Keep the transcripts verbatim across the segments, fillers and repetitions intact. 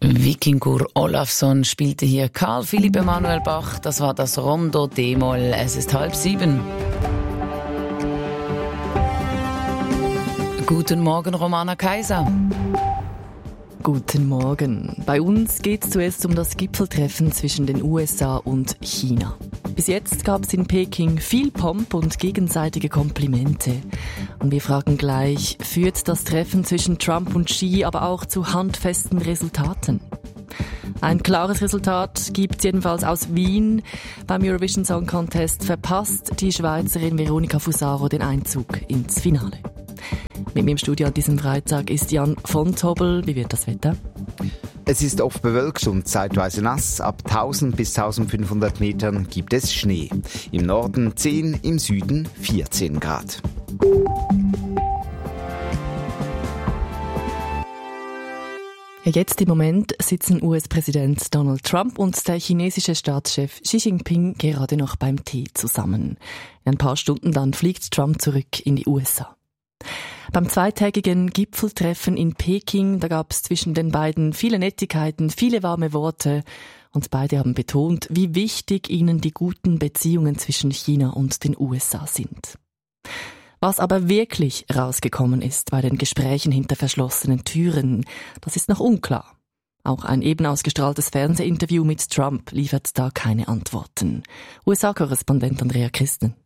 Vikingur Olafsson spielte hier Carl Philipp Emanuel Bach. Das war das Rondo D-Moll. Es ist halb sieben. Guten Morgen, Romana Kaiser. Guten Morgen. Bei uns geht es zuerst um das Gipfeltreffen zwischen den U S A und China. Bis jetzt gab es in Peking viel Pomp und gegenseitige Komplimente. Und wir fragen gleich, führt das Treffen zwischen Trump und Xi aber auch zu handfesten Resultaten? Ein klares Resultat gibt es jedenfalls aus Wien. Beim Eurovision Song Contest verpasst die Schweizerin Veronika Fusaro den Einzug ins Finale. Mit mir im Studio an diesem Freitag ist Jan von Tobel. Wie wird das Wetter? Es ist oft bewölkt und zeitweise nass. Ab tausend bis eintausendfünfhundert Metern gibt es Schnee. Im Norden zehn, im Süden vierzehn Grad. Ja, jetzt im Moment sitzen U S-Präsident Donald Trump und der chinesische Staatschef Xi Jinping gerade noch beim Tee zusammen. In ein paar Stunden dann fliegt Trump zurück in die U S A. Beim zweitägigen Gipfeltreffen in Peking, da gab es zwischen den beiden viele Nettigkeiten, viele warme Worte und beide haben betont, wie wichtig ihnen die guten Beziehungen zwischen China und den U S A sind. Was aber wirklich rausgekommen ist bei den Gesprächen hinter verschlossenen Türen, das ist noch unklar. Auch ein eben ausgestrahltes Fernsehinterview mit Trump liefert da keine Antworten. U S A-Korrespondent Andrea Christen.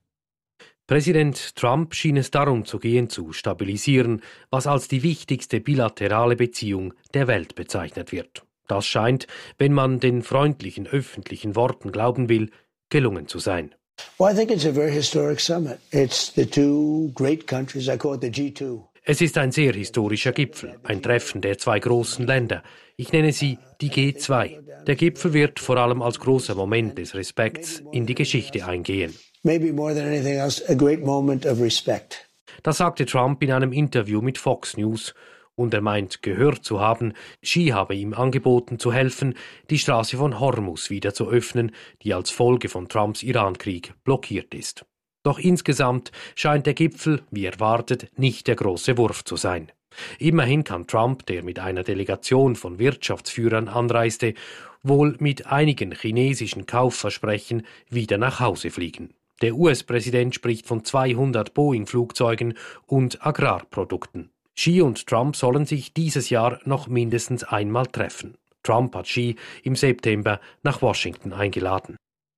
Präsident Trump schien es darum zu gehen, zu stabilisieren, was als die wichtigste bilaterale Beziehung der Welt bezeichnet wird. Das scheint, wenn man den freundlichen öffentlichen Worten glauben will, gelungen zu sein. Well, I think it's a very historic summit. It's the two great countries, I call it the G two. Es ist ein sehr historischer Gipfel, ein Treffen der zwei großen Länder. Ich nenne sie die G zwei. Der Gipfel wird vor allem als großer Moment des Respekts in die Geschichte eingehen. Maybe more than anything else, a great moment of respect. Das sagte Trump in einem Interview mit Fox News. Und er meint, gehört zu haben, Xi habe ihm angeboten zu helfen, die Straße von Hormuz wieder zu öffnen, die als Folge von Trumps Irankrieg blockiert ist. Doch insgesamt scheint der Gipfel, wie erwartet, nicht der große Wurf zu sein. Immerhin kann Trump, der mit einer Delegation von Wirtschaftsführern anreiste, wohl mit einigen chinesischen Kaufversprechen wieder nach Hause fliegen. Der U S-Präsident spricht von zweihundert Boeing-Flugzeugen und Agrarprodukten. Xi und Trump sollen sich dieses Jahr noch mindestens einmal treffen. Trump hat Xi im September nach Washington eingeladen.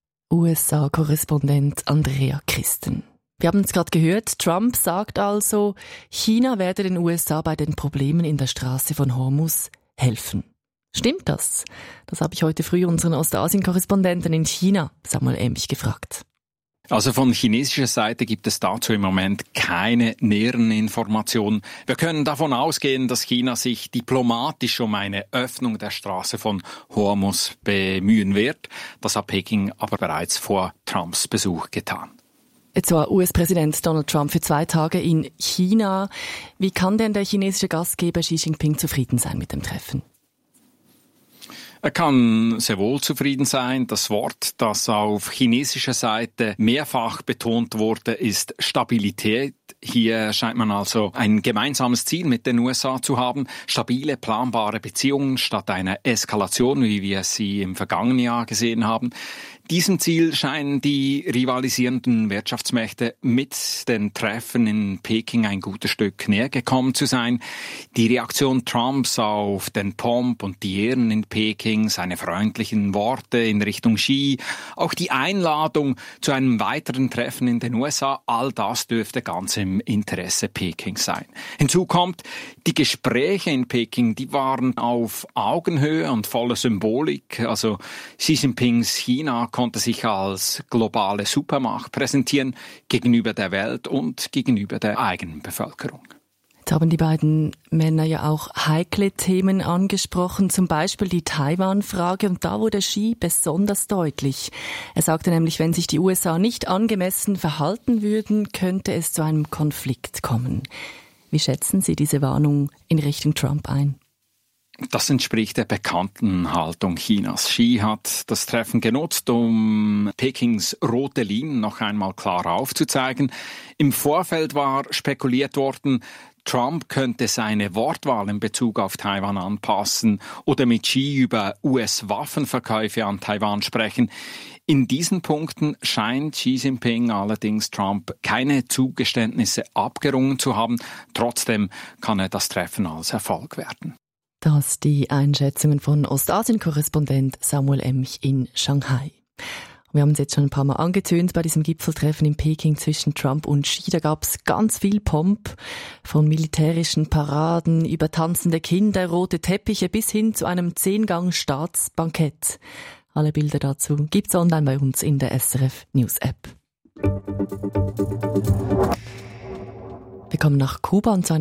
U S A-Korrespondent Andrea Christen. Wir haben es gerade gehört, Trump sagt also, China werde den U S A bei den Problemen in der Straße von Hormuz helfen. Stimmt das? Das habe ich heute früh unseren Ostasien-Korrespondenten in China, Samuel Emich, gefragt. Also von chinesischer Seite gibt es dazu im Moment keine näheren Informationen. Wir können davon ausgehen, dass China sich diplomatisch um eine Öffnung der Straße von Hormuz bemühen wird. Das hat Peking aber bereits vor Trumps Besuch getan. Jetzt war U S-Präsident Donald Trump für zwei Tage in China. Wie kann denn der chinesische Gastgeber Xi Jinping zufrieden sein mit dem Treffen? Er kann sehr wohl zufrieden sein. Das Wort, das auf chinesischer Seite mehrfach betont wurde, ist Stabilität. Hier scheint man also ein gemeinsames Ziel mit den U S A zu haben. Stabile, planbare Beziehungen statt einer Eskalation, wie wir sie im vergangenen Jahr gesehen haben. Diesem Ziel scheinen die rivalisierenden Wirtschaftsmächte mit den Treffen in Peking ein gutes Stück näher gekommen zu sein. Die Reaktion Trumps auf den Pomp und die Ehren in Peking, seine freundlichen Worte in Richtung Xi, auch die Einladung zu einem weiteren Treffen in den U S A, all das dürfte ganz im Interesse Pekings sein. Hinzu kommt, die Gespräche in Peking, die waren auf Augenhöhe und voller Symbolik. Also Xi Jinpings China konnte sich als globale Supermacht präsentieren gegenüber der Welt und gegenüber der eigenen Bevölkerung. Jetzt haben die beiden Männer ja auch heikle Themen angesprochen, zum Beispiel die Taiwan-Frage, und da wurde Xi besonders deutlich. Er sagte nämlich, wenn sich die U S A nicht angemessen verhalten würden, könnte es zu einem Konflikt kommen. Wie schätzen Sie diese Warnung in Richtung Trump ein? Das entspricht der bekannten Haltung Chinas. Xi hat das Treffen genutzt, um Pekings rote Linien noch einmal klar aufzuzeigen. Im Vorfeld war spekuliert worden, Trump könnte seine Wortwahl in Bezug auf Taiwan anpassen oder mit Xi über U S-Waffenverkäufe an Taiwan sprechen. In diesen Punkten scheint Xi Jinping allerdings Trump keine Zugeständnisse abgerungen zu haben. Trotzdem kann er das Treffen als Erfolg werten. Das die Einschätzungen von Ostasien-Korrespondent Samuel Emch in Shanghai. Wir haben es jetzt schon ein paar Mal angetönt bei diesem Gipfeltreffen in Peking zwischen Trump und Xi. Da gab es ganz viel Pomp, von militärischen Paraden über tanzende Kinder, rote Teppiche bis hin zu einem Zehngang-Staatsbankett. Alle Bilder dazu gibt's online bei uns in der S R F News App. Wir kommen nach Kuba und zu